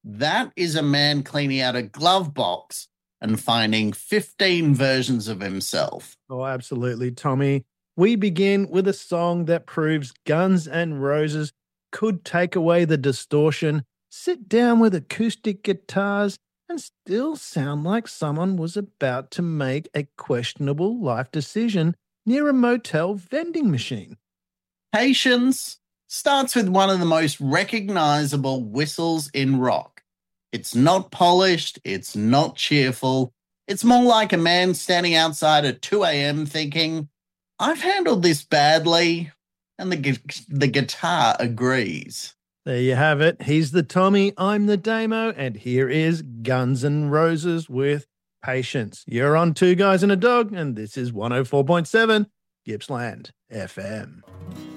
That is a man cleaning out a glove box and finding 15 versions of himself. Oh, absolutely, Tommy. We begin with a song that proves Guns N' Roses could take away the distortion, sit down with acoustic guitars, and still sound like someone was about to make a questionable life decision near a motel vending machine. Patience starts with one of the most recognizable whistles in rock. It's not polished, it's not cheerful. It's more like a man standing outside at 2 a.m. thinking, I've handled this badly, and the guitar agrees. There you have it. He's the Tommy, I'm the Damo, and here is Guns N' Roses with Patience. You're on Two Guys and a Dog, and this is 104.7 Gippsland FM.